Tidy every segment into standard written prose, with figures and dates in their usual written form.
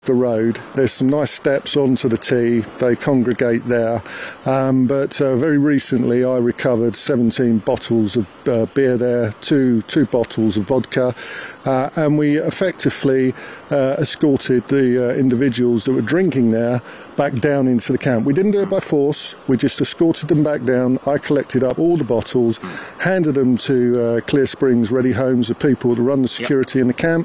the road. There's some nice steps onto the tee. They congregate there. But very recently I recovered 17 bottles of beer there, two bottles of vodka, and we effectively escorted the individuals that were drinking there back down into the camp. We didn't do it by force. We just escorted them back down. I collected up all the bottles, handed them to Clear Springs Ready Homes, the people that run the security in the camp.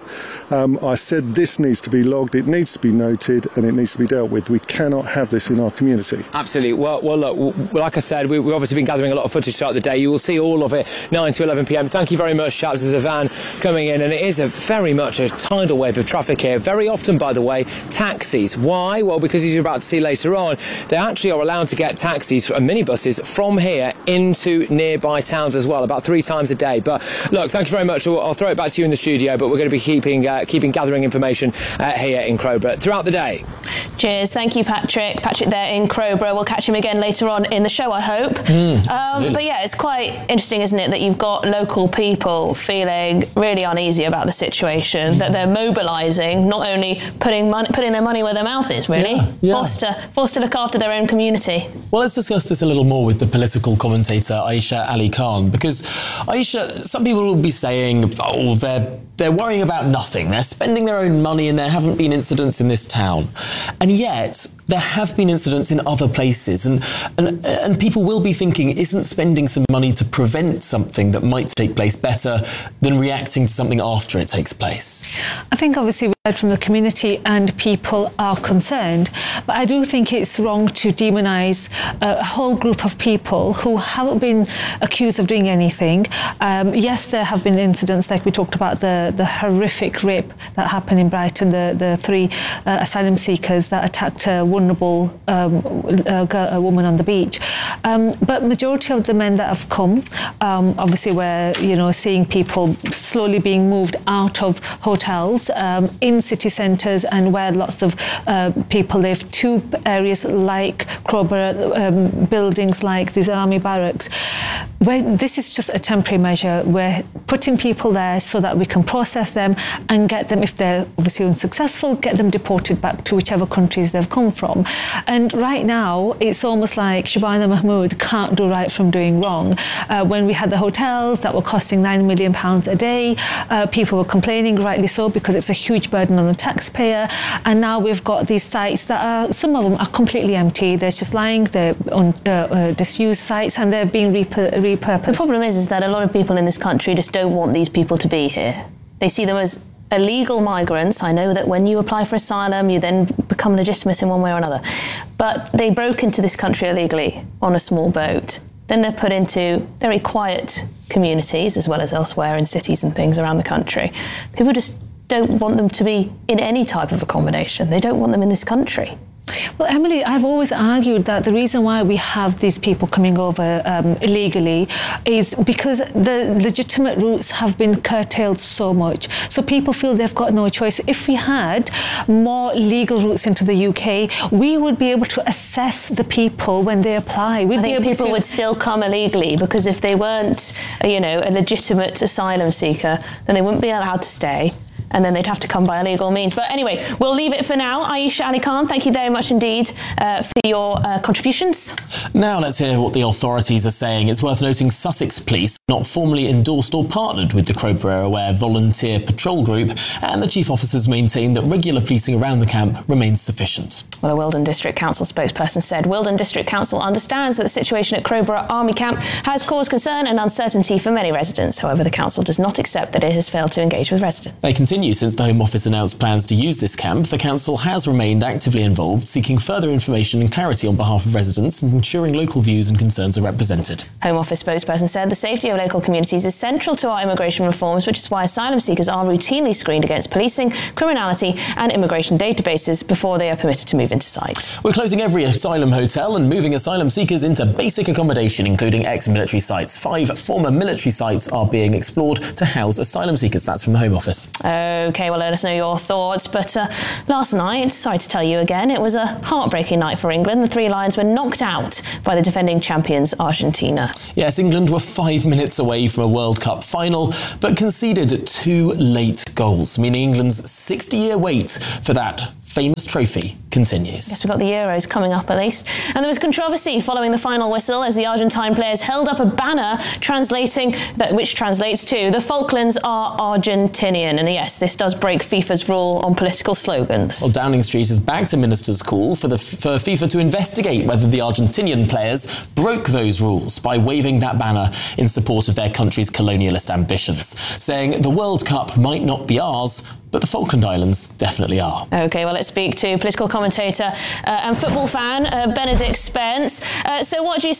I said this needs to be logged, it needs to be noted, and it needs to be dealt with. We cannot have this in our community. Absolutely. Well, look, like I said, we've obviously been gathering a lot of footage throughout the day. You will see all of it 9 to 11 p.m. Thank you very much, chaps. There's a van coming in, and it is very much a tidal wave of traffic here. Very often, by the way, taxis. Why? Well, because as you're about to see later on, they actually are allowed to get taxis and minibuses from here into nearby towns as well, about 3 times a day. But look, thank you very much. I'll throw it back to you in the studio, but we're going to be keeping gathering information here in Crowborough throughout the day. Cheers. Thank you, Patrick. Patrick there in Crowborough. We'll catch him again later on in the show, I hope. But yeah, it's quite interesting, isn't it, that you've got local people feeling really uneasy about the situation, that they're mobilising, not only putting their money where their mouth is, really, forced to look after their own community. Well, let's discuss this a little more with the political commentator Aisha Ali Khan, because Aisha, some people will be saying, oh, they're worrying about nothing. They're spending their own money and there haven't been incidents in this town. And yet, there have been incidents in other places. And people will be thinking, isn't spending some money to prevent something that might take place better than reacting to something after it takes place? I think obviously we heard from the community and people are concerned. But I do think it's wrong to demonise a whole group of people who haven't been accused of doing anything. Yes, there have been incidents like we talked about the horrific rape that happened in Brighton, the 3 asylum seekers that attacked a vulnerable a woman on the beach. But majority of the men that have come, obviously we're seeing people slowly being moved out of hotels in city centres and where lots of people live, to areas like Crowborough, buildings like these army barracks, where this is just a temporary measure. We're putting people there so that we can process them and get them, if they're obviously unsuccessful, get them deported back to whichever countries they've come from. And right now, it's almost like Shabana Mahmood can't do right from doing wrong. When we had the hotels that were costing £9 million a day, people were complaining, rightly so, because it's a huge burden on the taxpayer. And now we've got these sites that are, some of them are completely empty. They're just lying, they're on disused sites, and they're being repurposed. The problem is that a lot of people in this country just don't want these people to be here. They see them as illegal migrants. I know that when you apply for asylum, you then become legitimate in one way or another. But they broke into this country illegally on a small boat. Then they're put into very quiet communities, as well as elsewhere in cities and things around the country. People just don't want them to be in any type of accommodation. They don't want them in this country. Well, Emily, I've always argued that the reason why we have these people coming over illegally is because the legitimate routes have been curtailed so much. So people feel they've got no choice. If we had more legal routes into the UK, we would be able to assess the people when they apply. I think people would still come illegally, because if they weren't, a legitimate asylum seeker, then they wouldn't be allowed to stay. And then they'd have to come by illegal means. But anyway, we'll leave it for now. Aisha Ali Khan, thank you very much indeed for your contributions. Now let's hear what the authorities are saying. It's worth noting Sussex Police not formally endorsed or partnered with the Crowborough Aware Volunteer Patrol Group, and the chief officers maintain that regular policing around the camp remains sufficient. Well, a Wealdon District Council spokesperson said Wealdon District Council understands that the situation at Crowborough Army Camp has caused concern and uncertainty for many residents. However, the council does not accept that it has failed to engage with residents. They continue. Since the Home Office announced plans to use this camp, the council has remained actively involved, seeking further information and clarity on behalf of residents and ensuring local views and concerns are represented. Home Office spokesperson said the safety of local communities is central to our immigration reforms, which is why asylum seekers are routinely screened against policing, criminality and immigration databases before they are permitted to move into sites. We're closing every asylum hotel and moving asylum seekers into basic accommodation, including ex-military sites. 5 former military sites are being explored to house asylum seekers. That's from the Home Office. OK, well, let us know your thoughts. But last night, sorry to tell you again, it was a heartbreaking night for England. The Three Lions were knocked out by the defending champions, Argentina. Yes, England were 5 minutes away from a World Cup final, but conceded 2 late goals, meaning England's 60-year wait for that famous trophy continues. Guess we've got the Euros coming up at least. And there was controversy following the final whistle as the Argentine players held up a banner which translates to "The Falklands are Argentinian." And yes, this does break FIFA's rule on political slogans. Well, Downing Street has backed a minister's call for FIFA to investigate whether the Argentinian players broke those rules by waving that banner in support of their country's colonialist ambitions, saying the World Cup might not be ours, but the Falkland Islands definitely are. OK, well, let's speak to political commentator and football fan Benedict Spence. So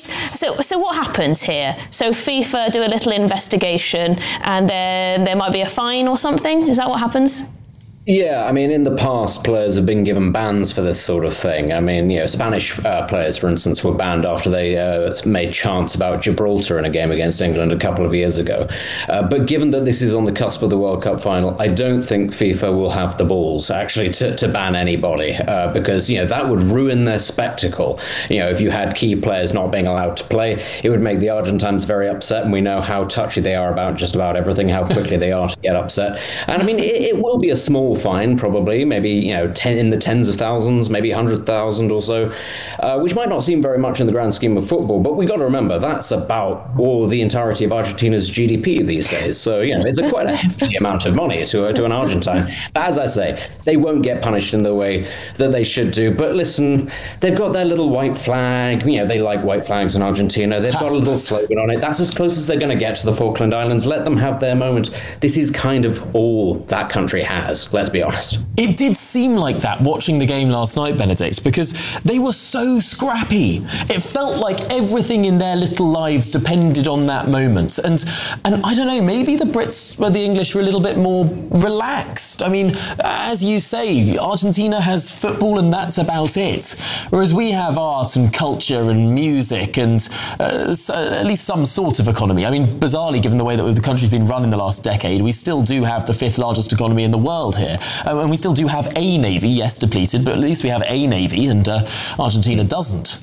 what happens here? So FIFA do a little investigation and there might be a fine or something? Is that what happens? Yeah, I mean, in the past, players have been given bans for this sort of thing. I mean, Spanish players, for instance, were banned after they made chants about Gibraltar in a game against England a couple of years ago. But given that this is on the cusp of the World Cup final, I don't think FIFA will have the balls, actually, to ban anybody, because, that would ruin their spectacle. If you had key players not being allowed to play, it would make the Argentines very upset, and we know how touchy they are about just about everything, how quickly they are to get upset. And, I mean, it will be a small fine, probably, maybe, in the tens of thousands, maybe 100,000 or so, which might not seem very much in the grand scheme of football, but we got to remember that's about the entirety of Argentina's GDP these days. So, it's quite a hefty amount of money to an Argentine. But as I say, they won't get punished in the way that they should do. But listen, they've got their little white flag. They like white flags in Argentina. They've got a little slogan on it. That's as close as they're going to get to the Falkland Islands. Let them have their moment. This is kind of all that country has. Let's be honest. It did seem like that watching the game last night, Benedict, because they were so scrappy. It felt like everything in their little lives depended on that moment. And I don't know, maybe the Brits or the English were a little bit more relaxed. I mean, as you say, Argentina has football and that's about it. Whereas we have art and culture and music and at least some sort of economy. I mean, bizarrely, given the way that the country's been run in the last decade, we still do have the 5th largest economy in the world here. And we still do have a navy, yes, depleted, but at least we have a navy, and Argentina doesn't.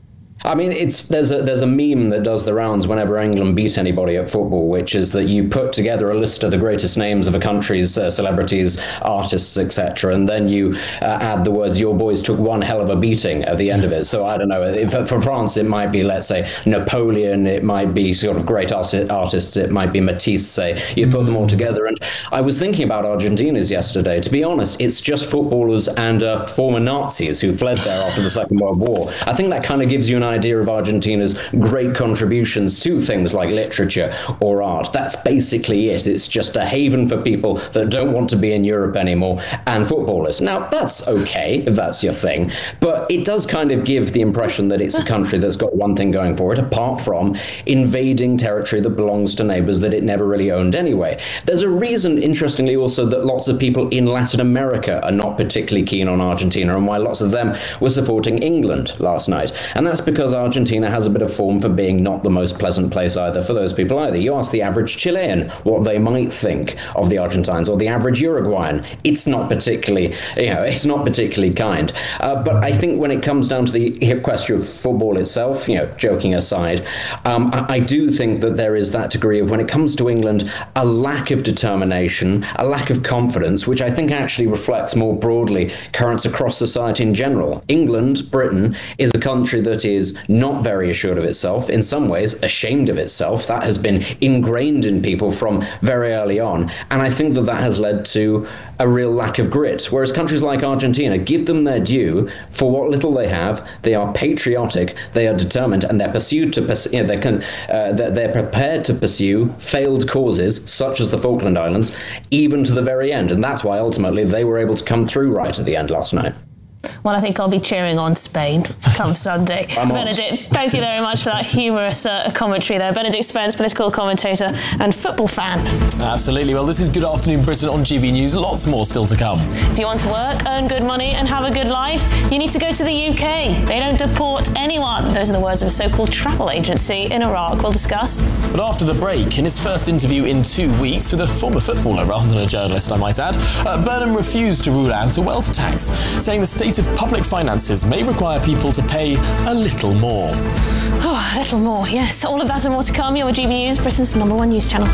I mean, there's a meme that does the rounds whenever England beat anybody at football, which is that you put together a list of the greatest names of a country's celebrities, artists, etc., and then you add the words, "Your boys took one hell of a beating" at the end of it. So I don't know, for France it might be, let's say, Napoleon, it might be sort of great artists, it might be Matisse, say. You put them all together. And I was thinking about Argentina's yesterday. To be honest, it's just footballers and former Nazis who fled there after the Second World War. I think that kind of gives you an idea of Argentina's great contributions to things like literature or art. That's basically it. It's just a haven for people that don't want to be in Europe anymore, and footballers. Now, that's okay if that's your thing, but it does kind of give the impression that it's a country that's got one thing going for it, apart from invading territory that belongs to neighbors that it never really owned anyway. There's a reason, interestingly, also that lots of people in Latin America are not particularly keen on Argentina, and why lots of them were supporting England last night. And that's because Argentina has a bit of form for being not the most pleasant place either for those people either. You ask the average Chilean what they might think of the Argentines, or the average Uruguayan. It's not particularly, it's not particularly kind. But I think when it comes down to the question of football itself, joking aside, I do think that there is that degree of, when it comes to England, a lack of determination, a lack of confidence, which I think actually reflects more broadly currents across society in general. England, Britain, is a country that is not very assured of itself, in some ways ashamed of itself. That has been ingrained in people from very early on, and I think that has led to a real lack of grit. Whereas countries like Argentina, give them their due for what little they have. They are patriotic, they are determined, and they're they're prepared to pursue failed causes such as the Falkland Islands, even to the very end. And that's why ultimately they were able to come through right at the end last night. Well, I think I'll be cheering on Spain come Sunday. Benedict, thank you very much for that humorous commentary there. Benedict Spence, political commentator and football fan. Absolutely. Well, this is Good Afternoon Britain on GB News. Lots more still to come. If you want to work, earn good money and have a good life, you need to go to the UK. They don't deport anyone. Those are the words of a so-called travel agency in Iraq. We'll discuss. But after the break, in his first interview in 2 weeks with a former footballer rather than a journalist, I might add, Burnham refused to rule out a wealth tax, saying the state of public finances may require people to pay a little more. Oh, a little more, yes. All of that and more to come. You're with GB News, Britain's #1 news channel.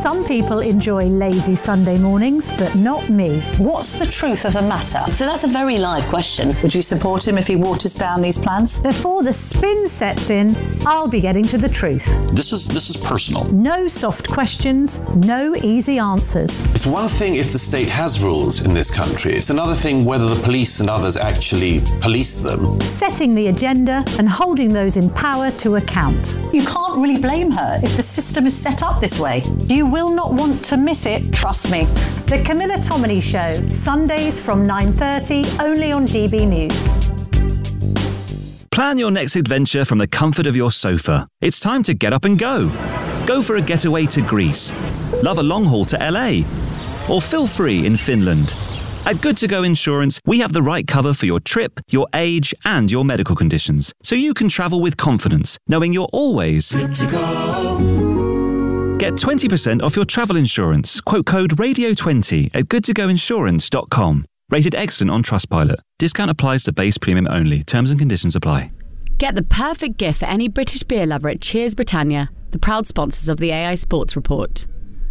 Some people enjoy lazy Sunday mornings, but not me. What's the truth of the matter? So that's a very live question. Would you support him if he waters down these plans? Before the spin sets in, I'll be getting to the truth. This is personal. No soft questions, no easy answers. It's one thing if the state has rules in this country. It's another thing whether the police and others actually police them. Setting the agenda and holding those in power to account. You can't really blame her if the system is set up this way. You will not want to miss it, trust me. The Camilla Tominey Show, Sundays from 9:30, only on GB News. Plan your next adventure from the comfort of your sofa. It's time to get up and go. Go for a getaway to Greece. Love a long haul to LA. Or feel free in Finland. At Good To Go Insurance, we have the right cover for your trip, your age, and your medical conditions, so you can travel with confidence, knowing you're always good to go. Get 20% off your travel insurance. Quote code RADIO20 at goodtogoinsurance.com. Rated excellent on Trustpilot. Discount applies to base premium only. Terms and conditions apply. Get the perfect gift for any British beer lover at Cheers Britannia, the proud sponsors of the AI Sports Report.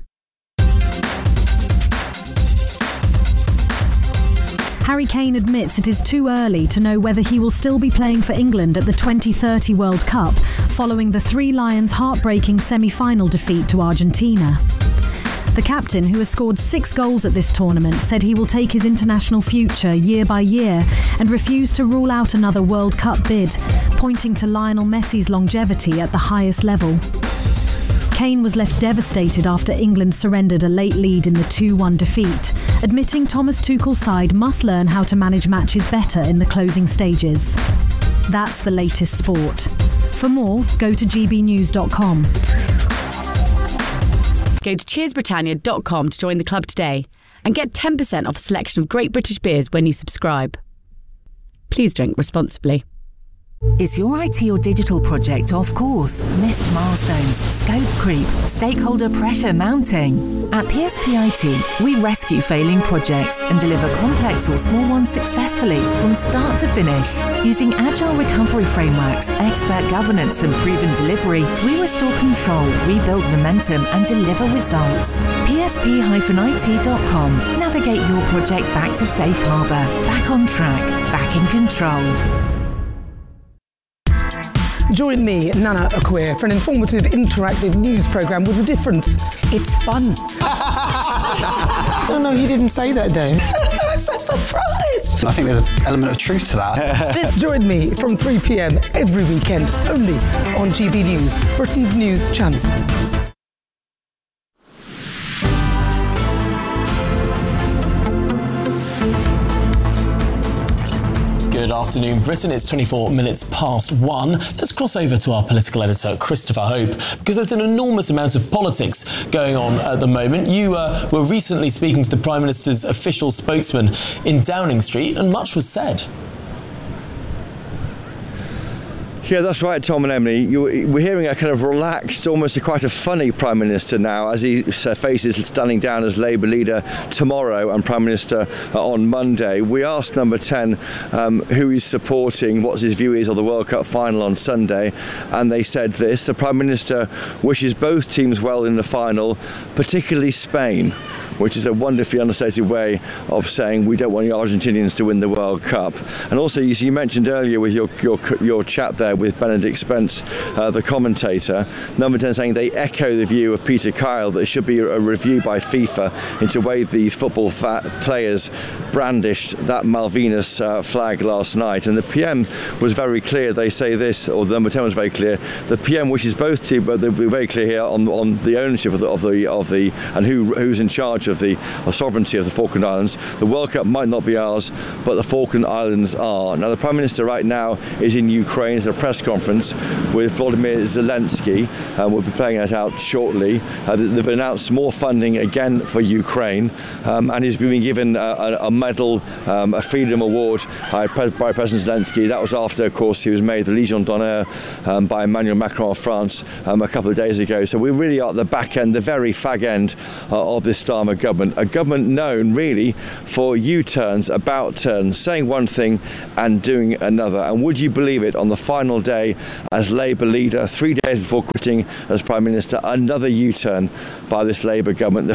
Harry Kane admits it is too early to know whether he will still be playing for England at the 2030 World Cup, following the Three Lions' heartbreaking semi-final defeat to Argentina. The captain, who has scored 6 goals at this tournament, said he will take his international future year by year and refused to rule out another World Cup bid, pointing to Lionel Messi's longevity at the highest level. Kane was left devastated after England surrendered a late lead in the 2-1 defeat, admitting Thomas Tuchel's side must learn how to manage matches better in the closing stages. That's the latest sport. For more, go to gbnews.com. Go to cheersbritannia.com to join the club today and get 10% off a selection of great British beers when you subscribe. Please drink responsibly. Is your IT or digital project off course? Missed milestones, scope creep, stakeholder pressure mounting? At PSP IT, we rescue failing projects and deliver complex or small ones successfully from start to finish. Using agile recovery frameworks, expert governance and proven delivery, we restore control, rebuild momentum and deliver results. PSP-IT.com. Navigate your project back to safe harbour, back on track, back in control. Join me, Nana Akweer, for an informative, interactive news programme with a difference. It's fun. No, you didn't say that, Dave. I'm so surprised. I think there's an element of truth to that. Join me from 3 p.m. every weekend, only on GB News, Britain's news channel. Good afternoon, Britain. It's 24 minutes past 1. Let's cross over to our political editor, Christopher Hope, because there's an enormous amount of politics going on at the moment. You were recently speaking to the Prime Minister's official spokesman in Downing Street, and much was said. Yeah, that's right, Tom and Emily. We're hearing a kind of relaxed, almost quite a funny Prime Minister now as he faces standing down as Labour leader tomorrow and Prime Minister on Monday. We asked Number 10 who he's supporting, what his view is of the World Cup final on Sunday, and they said this: the Prime Minister wishes both teams well in the final, particularly Spain, which is a wonderfully understated way of saying we don't want the Argentinians to win the World Cup. And also, you mentioned earlier with your chat there with Benedict Spence, the commentator, Number 10 saying they echo the view of Peter Kyle that there should be a review by FIFA into the way these football players brandished that Malvinas flag last night. And the PM was very clear. They say this, or Number 10 was very clear. The PM wishes both teams, but they'll be very clear here on the ownership of the and who's in charge of the sovereignty of the Falkland Islands. The World Cup might not be ours, but the Falkland Islands are. Now, the Prime Minister right now is in Ukraine at a press conference with Volodymyr Zelensky. We'll be playing that out shortly. They've announced more funding again for Ukraine, and he's been given a medal, a Freedom Award by President Zelensky. That was after, of course, he was made the Légion d'honneur by Emmanuel Macron of France a couple of days ago. So we really are at the back end, the very fag end of this Starmer government. A government known really for U-turns, about turns, saying one thing and doing another. And would you believe it, on the final day as Labour leader, 3 days before quitting as Prime Minister, another U-turn by this Labour government, the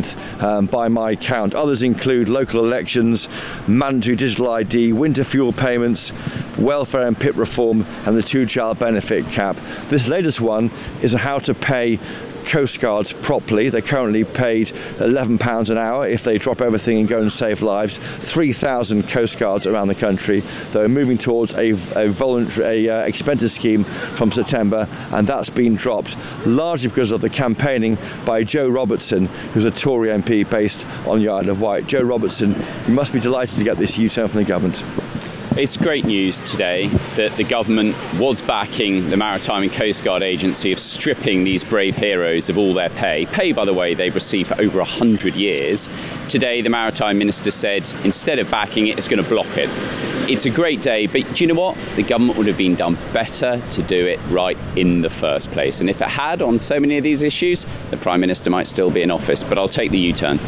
15th by my count. Others include local elections, mandatory digital ID, winter fuel payments, welfare and PIP reform, and the two-child benefit cap. This latest one is how to pay Coast Guards properly. They're currently paid £11 an hour if they drop everything and go and save lives. 3,000 Coast Guards around the country. They're moving towards a voluntary expenses scheme from September, and that's been dropped largely because of the campaigning by Joe Robertson, who's a Tory MP based on the Isle of Wight. Joe Robertson, you must be delighted to get this U-turn from the government. It's great news today that the government was backing the Maritime and Coast Guard Agency of stripping these brave heroes of all their pay. Pay, by the way, they've received for over 100 years. Today, the Maritime Minister said instead of backing it, it's going to block it. It's a great day, but do you know what? The government would have been done better to do it right in the first place. And if it had on so many of these issues, the Prime Minister might still be in office. But I'll take the U-turn.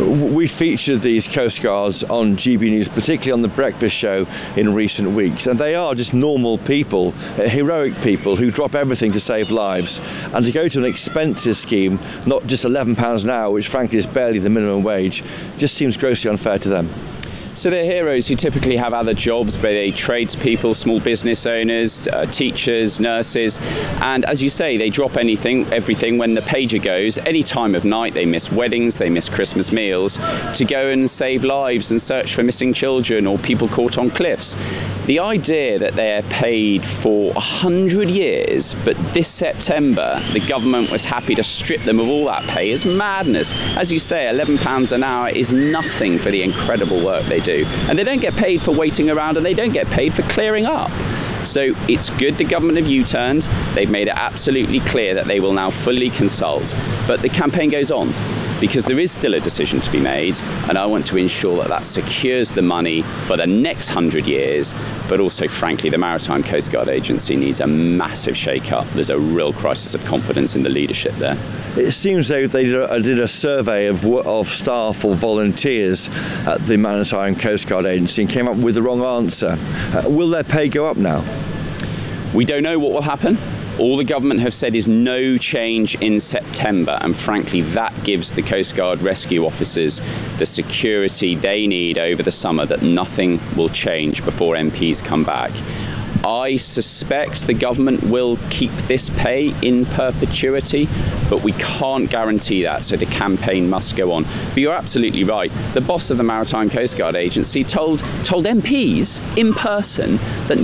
We featured these Coast Guards on GB News, particularly on The Breakfast Show in recent weeks, and they are just normal people, heroic people who drop everything to save lives, and to go to an expenses scheme, not just £11 an hour, which frankly is barely the minimum wage, just seems grossly unfair to them. So they're heroes who typically have other jobs, but they tradespeople, small business owners, teachers, nurses, and as you say, they drop everything when the pager goes, any time of night. They miss weddings, they miss Christmas meals, to go and save lives and search for missing children or people caught on cliffs. The idea that they're paid for 100 years, but this September the government was happy to strip them of all that pay is madness. As you say, £11 an hour is nothing for the incredible work they do. And they don't get paid for waiting around, and they don't get paid for clearing up. So it's good the government have U-turned. They've made it absolutely clear that they will now fully consult. But the campaign goes on, because there is still a decision to be made, and I want to ensure that that secures the money for the next 100 years, but also, frankly, the Maritime Coast Guard Agency needs a massive shake-up. There's a real crisis of confidence in the leadership there. It seems they did a survey of staff or volunteers at the Maritime Coast Guard Agency and came up with the wrong answer. Will their pay go up now? We don't know what will happen. All the government have said is no change in September, and frankly that gives the Coast Guard rescue officers the security they need over the summer, that nothing will change before MPs come back. I suspect the government will keep this pay in perpetuity, but we can't guarantee that, so the campaign must go on. But you're absolutely right. The boss of the Maritime Coast Guard Agency told MPs in person that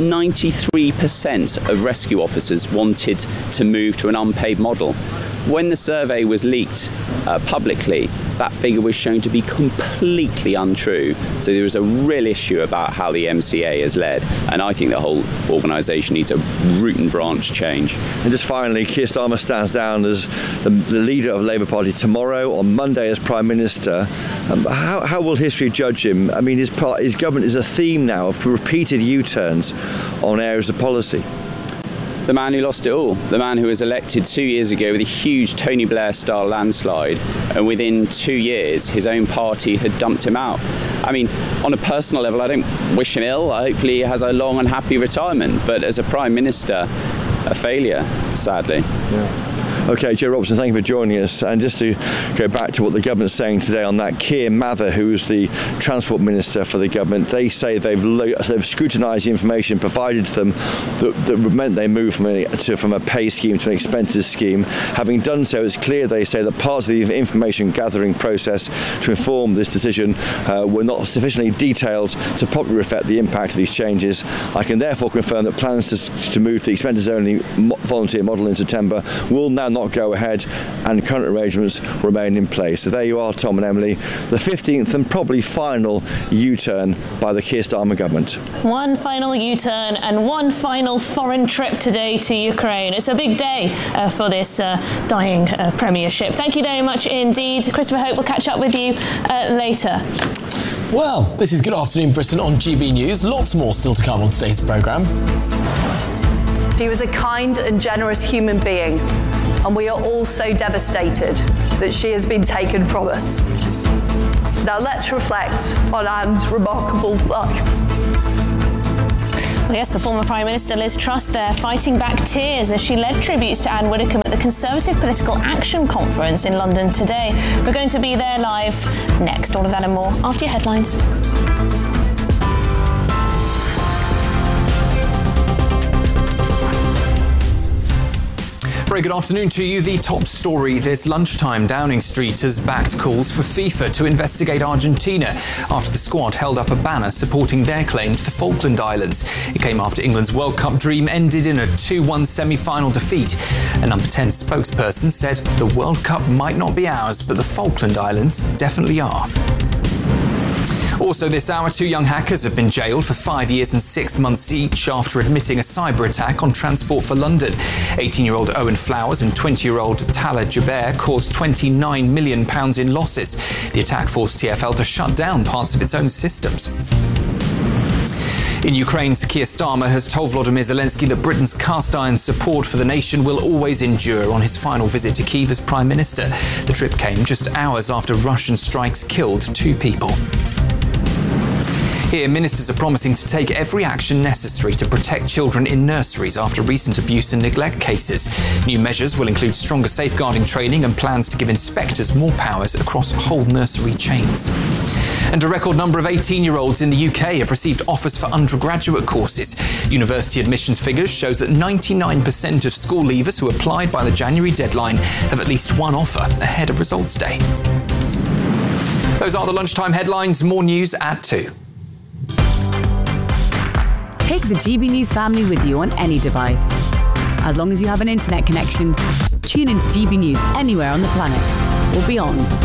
93% of rescue officers wanted to move to an unpaid model. When the survey was leaked publicly, that figure was shown to be completely untrue. So there was a real issue about how the MCA is led, and I think the whole organisation needs a root and branch change. And just finally, Keir Starmer stands down as the leader of the Labour Party tomorrow, on Monday as Prime Minister. How will history judge him? I mean, his government is a theme now of repeated U-turns on areas of policy. The man who lost it all, the man who was elected 2 years ago with a huge Tony Blair-style landslide, and within 2 years his own party had dumped him out. I mean, on a personal level, I don't wish him ill. Hopefully he has a long and happy retirement, but as a Prime Minister, a failure, sadly. Yeah. OK, Joe Robertson, thank you for joining us. And just to go back to what the government's saying today on that, Keir Mather, who's the Transport Minister for the government, they say they've scrutinised the information provided to them that meant they moved from a pay scheme to an expenses scheme. Having done so, it's clear, they say, that parts of the information gathering process to inform this decision were not sufficiently detailed to properly reflect the impact of these changes. I can therefore confirm that plans to move to the expenses-only volunteer model in September will now not go ahead, and current arrangements remain in place. So there you are, Tom and Emily, the 15th and probably final U-turn by the Keir Starmer government. One final U-turn and one final foreign trip today to Ukraine. It's a big day for this dying premiership. Thank you very much indeed. Christopher Hope will catch up with you later. Well, this is Good Afternoon Britain on GB News. Lots more still to come on today's programme. She was a kind and generous human being, and we are all so devastated that she has been taken from us. Now let's reflect on Anne's remarkable life. Well, yes, the former Prime Minister Liz Truss there fighting back tears as she led tributes to Anne Widdecombe at the Conservative Political Action Conference in London today. We're going to be there live next. All of that and more after your headlines. Very good afternoon to you. The top story this lunchtime. Downing Street has backed calls for FIFA to investigate Argentina after the squad held up a banner supporting their claim to the Falkland Islands. It came after England's World Cup dream ended in a 2-1 semi-final defeat. A number 10 spokesperson said the World Cup might not be ours, but the Falkland Islands definitely are. Also this hour, 2 young hackers have been jailed for 5 years and 6 months each after admitting a cyber attack on Transport for London. 18-year-old Owen Flowers and 20-year-old Tala Jaber caused £29 million in losses. The attack forced TfL to shut down parts of its own systems. In Ukraine, Keir Starmer has told Volodymyr Zelensky that Britain's cast-iron support for the nation will always endure on his final visit to Kyiv as Prime Minister. The trip came just hours after Russian strikes killed 2 people. Here, ministers are promising to take every action necessary to protect children in nurseries after recent abuse and neglect cases. New measures will include stronger safeguarding training and plans to give inspectors more powers across whole nursery chains. And a record number of 18-year-olds in the UK have received offers for undergraduate courses. University admissions figures shows that 99% of school leavers who applied by the January deadline have at least one offer ahead of results day. Those are the lunchtime headlines. More news at 2. Take the GB News family with you on any device. As long as you have an internet connection, tune into GB News anywhere on the planet or beyond.